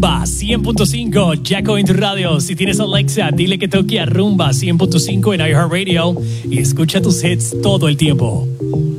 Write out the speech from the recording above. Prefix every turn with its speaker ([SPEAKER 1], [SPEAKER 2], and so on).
[SPEAKER 1] Rumba 100.5, Jacko en tu radio. Si tienes Alexa, dile que toque a Rumba 100.5 en iHeartRadio y escucha tus hits todo el tiempo.